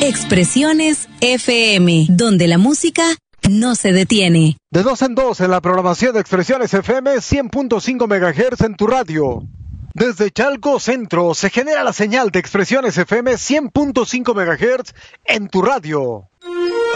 Expresiones FM, donde la música no se detiene. De 2 en 2 en la programación de Expresiones FM 100.5 MHz en tu radio. Desde Chalco Centro se genera la señal de Expresiones FM 100.5 MHz en tu radio.